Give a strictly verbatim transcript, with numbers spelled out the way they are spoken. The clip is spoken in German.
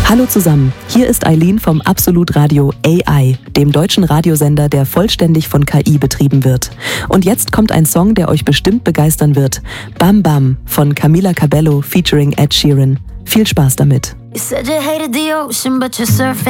Hallo zusammen, hier ist Eileen vom Absolut Radio A I, dem deutschen Radiosender, der vollständig von K I betrieben wird. Und jetzt kommt ein Song, der euch bestimmt begeistern wird. Bam Bam von Camila Cabello featuring Ed Sheeran. Viel Spaß damit. You said you hated the ocean, but you're surfing.